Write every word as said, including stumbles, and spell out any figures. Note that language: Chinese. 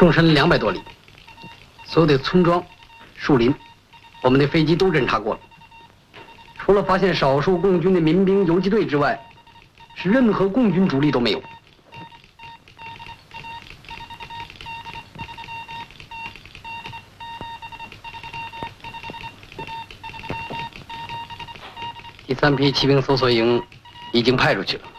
纵深两百多里，所有的村庄、树林，我们的飞机都侦察过了。除了发现少数共军的民兵游击队之外，是任何共军主力都没有。第三批骑兵搜索营已经派出去了。